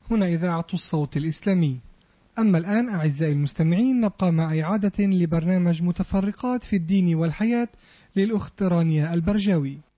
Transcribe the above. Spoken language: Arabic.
هنا إذاعة الصوت الإسلامي. أما الآن أعزائي المستمعين نبقى مع إعادة لبرنامج متفرقات في الدين والحياة للأخت رانيا البرجاوي.